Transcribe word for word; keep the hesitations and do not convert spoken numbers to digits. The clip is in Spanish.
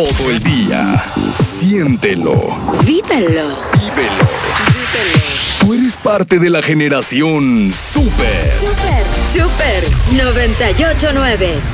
todo el día. Siéntelo. Vívelo. Vívelo. Vívelo. Tú eres parte de la generación Super. Super, Super noventa y ocho nueve.